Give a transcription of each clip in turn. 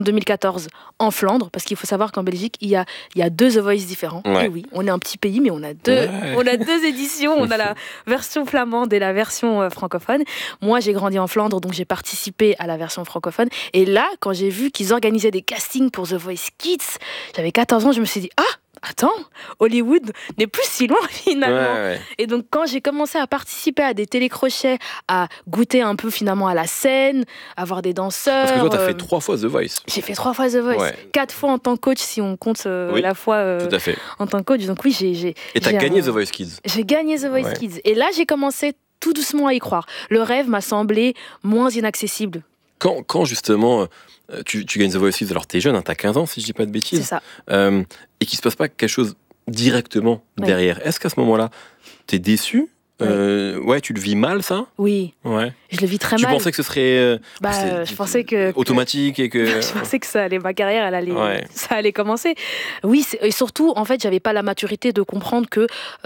2014 en Flandre, parce qu'il faut savoir qu'en Belgique, il y a 2 The Voice différents. Ouais. Et oui, on est un petit pays, mais on a deux éditions. On a la version flamande et la version francophone. Moi, j'ai grandi en Flandre, donc j'ai participé à la version francophone. Et là, quand j'ai vu qu'ils organisaient des castings pour The Voice Kids, j'avais 14 ans, je me suis dit, attends, Hollywood n'est plus si loin finalement. Ouais. Et donc quand j'ai commencé à participer à des télécrochets, à goûter un peu finalement à la scène, à voir des danseurs. Parce que toi, t'as fait 3 fois The Voice. J'ai fait 3 fois The Voice, Ouais. 4 fois en tant que coach si on compte la fois Tout à fait. en tant que coach. Donc oui, Et t'as gagné The Voice Kids. J'ai gagné The Voice Kids. Et là, j'ai commencé tout doucement à y croire. Le rêve m'a semblé moins inaccessible. Quand justement tu gagnes The Voice Kids, alors t'es jeune, t'as 15 ans si je dis pas de bêtises. C'est ça. Et qu'il se passe pas quelque chose directement derrière. Est-ce qu'à ce moment-là, t'es déçu? Tu le vis mal, ça? Oui. Ouais. Je le vis très tu mal. Tu pensais que ce serait je pensais que automatique et que je pensais que ça allait, ma carrière, ça allait commencer. Oui, et surtout, en fait, j'avais pas la maturité de comprendre que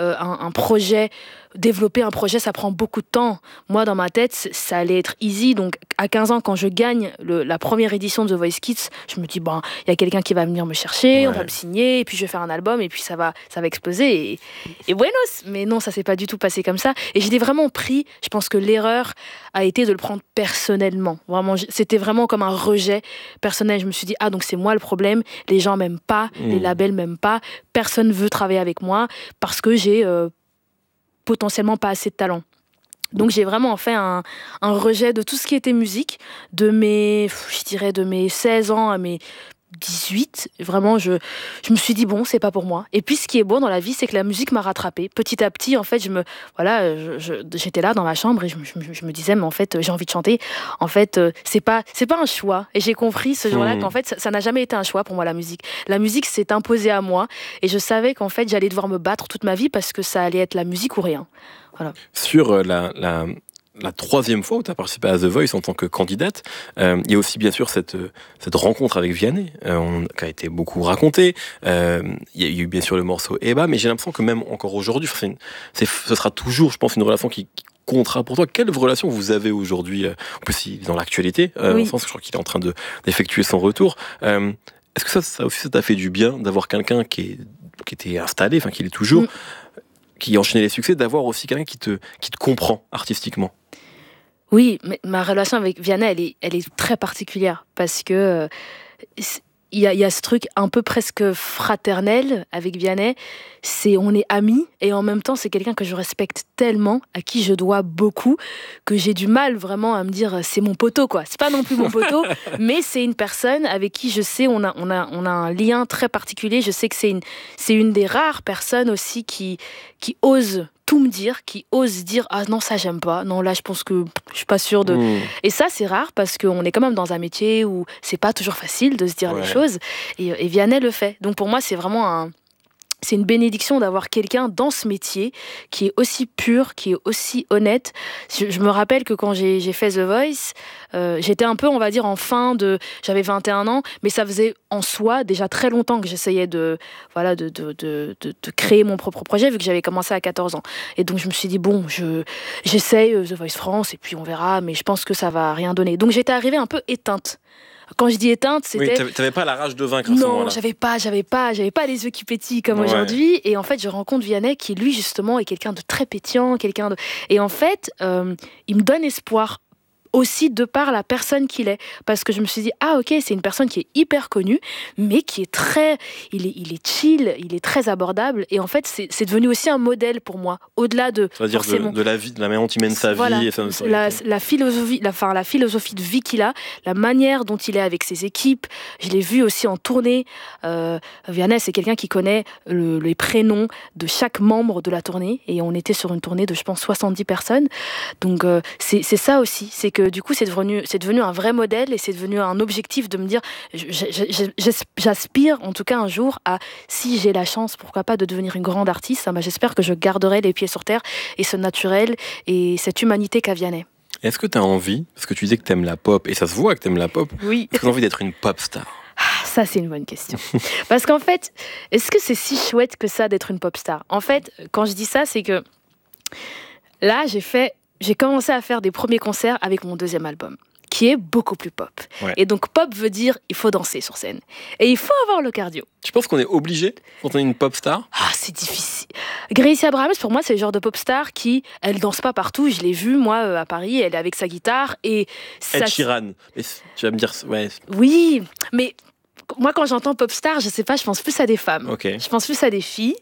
développer un projet, ça prend beaucoup de temps. Moi, dans ma tête, ça allait être easy. Donc, à 15 ans, quand je gagne la première édition de The Voice Kids, je me dis, il y a quelqu'un qui va venir me chercher, on va me signer, et puis je vais faire un album, et puis ça va exploser. Et buenos. Mais non, ça s'est pas du tout passé comme ça. Et j'ai vraiment pris, je pense que l'erreur a été de le prendre personnellement. Vraiment, c'était vraiment comme un rejet personnel. Je me suis dit, donc c'est moi le problème, les gens m'aiment pas, les labels m'aiment pas, personne veut travailler avec moi, parce que j'ai potentiellement pas assez de talent. Donc j'ai vraiment fait un rejet de tout ce qui était musique, de mes 16 ans à mes 18, vraiment, je me suis dit, c'est pas pour moi. Et puis, ce qui est beau dans la vie, c'est que la musique m'a rattrapée. Petit à petit, en fait, j'étais là dans ma chambre et je me disais, mais en fait, j'ai envie de chanter. En fait, c'est pas un choix. Et j'ai compris ce jour-là qu'en fait, ça n'a jamais été un choix pour moi, la musique. La musique s'est imposée à moi et je savais qu'en fait, j'allais devoir me battre toute ma vie parce que ça allait être la musique ou rien. Voilà. Sur la troisième fois où tu as participé à The Voice en tant que candidate, il y a aussi bien sûr cette rencontre avec Vianney, qui a été beaucoup racontée. Il y a eu bien sûr le morceau Eba, mais j'ai l'impression que même encore aujourd'hui, ce sera toujours, je pense, une relation qui comptera pour toi. Quelle relation vous avez aujourd'hui? En plus, il est dans l'actualité, au sens que je crois qu'il est en train d'effectuer son retour. Est-ce que ça aussi, ça t'a fait du bien d'avoir quelqu'un qui était installé, qui l'est toujours, qui enchaînait les succès, d'avoir aussi quelqu'un qui te comprend artistiquement? Oui, mais ma relation avec Vianney, elle est très particulière parce que il y a ce truc un peu presque fraternel avec Vianney. On est amis et en même temps, c'est quelqu'un que je respecte tellement, à qui je dois beaucoup, que j'ai du mal vraiment à me dire c'est mon poteau, quoi. C'est pas non plus mon poteau, mais c'est une personne avec qui je sais on a un lien très particulier. Je sais que c'est une des rares personnes aussi qui ose tout me dire, qui ose dire non, ça j'aime pas, non, là je pense que je suis pas sûre de. Et ça c'est rare parce qu'on est quand même dans un métier où c'est pas toujours facile de se dire les choses, et Vianney le fait. Donc pour moi c'est vraiment c'est une bénédiction d'avoir quelqu'un dans ce métier qui est aussi pur, qui est aussi honnête. Je me rappelle que quand j'ai fait The Voice, j'étais un peu, on va dire, j'avais 21 ans, mais ça faisait en soi déjà très longtemps que j'essayais de créer mon propre projet, vu que j'avais commencé à 14 ans. Et donc je me suis dit, j'essaye The Voice France, et puis on verra, mais je pense que ça va rien donner. Donc j'étais arrivée un peu éteinte. Quand je dis éteinte, c'était... Oui, t'avais pas la rage de vaincre à ce moment-là. Non, j'avais pas les yeux qui pétillent comme aujourd'hui. Et en fait, je rencontre Vianney qui, lui, justement, est quelqu'un de très pétillant, Et en fait, il me donne espoir aussi de par la personne qu'il est. Parce que je me suis dit, ok, c'est une personne qui est hyper connue, mais qui est très... Il est chill, il est très abordable. Et en fait, c'est devenu aussi un modèle pour moi. Au-delà de... C'est-à-dire de la vie, de la manière dont il mène sa vie. Et la philosophie de vie qu'il a, la manière dont il est avec ses équipes. Je l'ai vu aussi en tournée. Vianney, c'est quelqu'un qui connaît les prénoms de chaque membre de la tournée. Et on était sur une tournée de, je pense, 70 personnes. Donc, c'est ça aussi. C'est que du coup, c'est devenu un vrai modèle et c'est devenu un objectif de me dire, j'aspire en tout cas un jour à, si j'ai la chance, pourquoi pas, de devenir une grande artiste, j'espère que je garderai les pieds sur terre et ce naturel et cette humanité qu'a Vianney. Est-ce que tu as envie, parce que tu disais que tu aimes la pop, et ça se voit que tu aimes la pop, oui. Est-ce que tu as envie d'être une pop star? Ça, c'est une bonne question. Parce qu'en fait, est-ce que c'est si chouette que ça d'être une pop star? En fait, quand je dis ça, c'est que là, j'ai commencé à faire des premiers concerts avec mon deuxième album, qui est beaucoup plus pop. Ouais. Et donc pop veut dire il faut danser sur scène. Et il faut avoir le cardio. Tu penses qu'on est obligé quand on est une pop star? Ah, c'est difficile. Gracie Abrams, pour moi, c'est le genre de pop star qui, elle danse pas partout. Je l'ai vue, moi, à Paris, elle est avec sa guitare. Et ça... Ed Sheeran. Mais tu vas me dire, ouais. Oui, mais moi, quand j'entends pop star, je sais pas, je pense plus à des femmes. Ok. Je pense plus à des filles.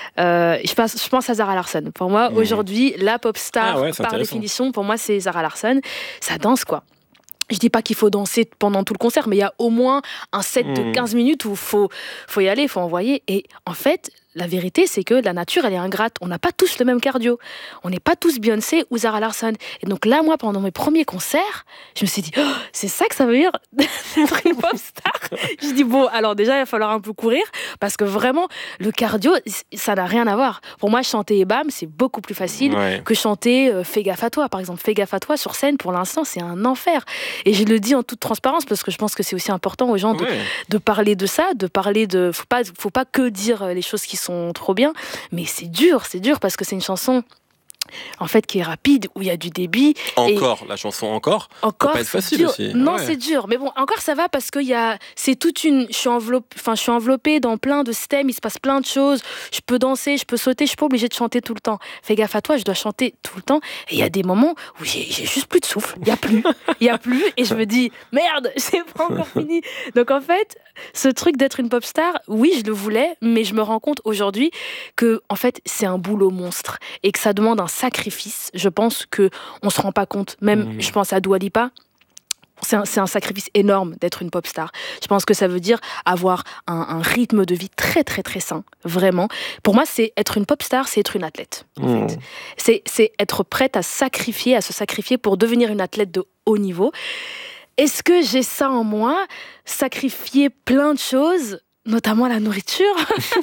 Je pense à Zara Larsson. Pour moi, aujourd'hui, la pop star, par définition, pour moi, c'est Zara Larsson. Ça danse, quoi. Je dis pas qu'il faut danser pendant tout le concert, mais il y a au moins un set de 15 minutes où faut y aller, faut envoyer. Et en fait, la vérité, c'est que la nature, elle est ingrate. On n'a pas tous le même cardio. On n'est pas tous Beyoncé ou Zara Larsson. Et donc là, moi, pendant mes premiers concerts, je me suis dit, oh, c'est ça que ça veut dire d'être une pop star. Je dis, bon, alors déjà, il va falloir un peu courir, parce que vraiment, le cardio, ça n'a rien à voir. Pour moi, chanter Ebam, c'est beaucoup plus facile que chanter Fais gaffe à toi. Par exemple, Fais gaffe à toi, sur scène, pour l'instant, c'est un enfer. Et je le dis en toute transparence, parce que je pense que c'est aussi important aux gens de parler de ça, de parler de... Faut pas que dire les choses qui sont trop bien, mais c'est dur parce que c'est une chanson en fait qui est rapide, où il y a du débit. La chanson Encore ça va pas être facile dur. aussi. Non, c'est dur, mais bon, Encore ça va, parce que c'est toute une... Je suis enveloppée dans plein de thèmes, il se passe plein de choses, je peux danser, je peux sauter, je suis pas obligée de chanter tout le temps. Fais gaffe à toi, je dois chanter tout le temps, et il y a des moments où j'ai juste plus de souffle, il y a plus, et je me dis, merde, c'est pas encore fini. Donc en fait, ce truc d'être une pop star, oui, je le voulais, mais je me rends compte aujourd'hui que, en fait, c'est un boulot monstre, et que ça demande un sacrifice. Je pense qu'on se rend pas compte. Même, je pense à Dua Lipa. C'est un sacrifice énorme d'être une pop star. Je pense que ça veut dire avoir un rythme de vie très, très, très sain. Vraiment. Pour moi, être une pop star, c'est être une athlète. En fait. C'est être prête à se sacrifier pour devenir une athlète de haut niveau. Est-ce que j'ai ça en moi? Sacrifier plein de choses, notamment la nourriture.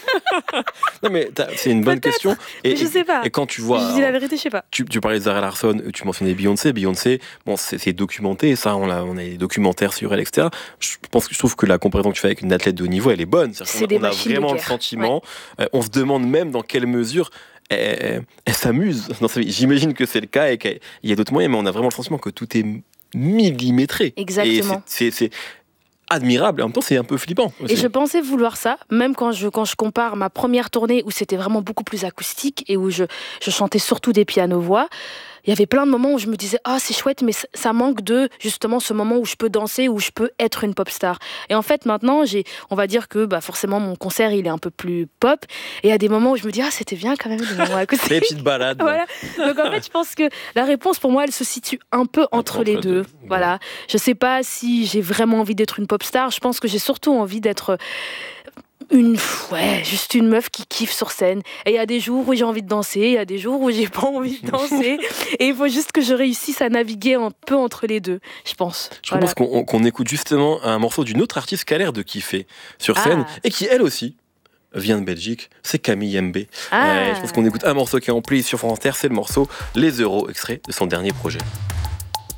Non, mais c'est une bonne question. Et je sais pas. Et quand tu vois... Je dis la vérité, je sais pas. Tu parlais de Zara Larsson, tu mentionnais Beyoncé. Beyoncé, bon, c'est documenté, ça, on a des documentaires sur elle, etc. Je trouve que la comparaison que tu fais avec une athlète de haut niveau, elle est bonne. On a vraiment le sentiment, on se demande même dans quelle mesure elle s'amuse dans sa vie. J'imagine que c'est le cas et qu'il y a d'autres moyens, mais on a vraiment le sentiment que tout est millimétré. Exactement. Et c'est admirable, et en même temps c'est un peu flippant aussi. Et je pensais vouloir ça, même quand je compare ma première tournée où c'était vraiment beaucoup plus acoustique et où je chantais surtout des pianos-voix. Il y avait plein de moments où je me disais c'est chouette, mais ça manque de justement ce moment où je peux danser, où je peux être une pop star. Et en fait maintenant on va dire que forcément mon concert il est un peu plus pop, et il y a des moments où je me dis c'était bien quand même des moments acoustiques. Les petites balades. Voilà. Donc en fait je pense que la réponse pour moi elle se situe un peu entre les deux. Voilà. Je sais pas si j'ai vraiment envie d'être une pop star. Je pense que j'ai surtout envie d'être juste une meuf qui kiffe sur scène. Et il y a des jours où j'ai envie de danser, il y a des jours où j'ai pas envie de danser. Et il faut juste que je réussisse à naviguer un peu entre les deux, je pense. Je propose qu'on écoute justement un morceau d'une autre artiste qui a l'air de kiffer sur scène et qui, elle aussi, vient de Belgique. C'est Camille MB. Je pense qu'on écoute un morceau qui est en play sur France Inter. C'est le morceau Les Euros, extrait de son dernier projet.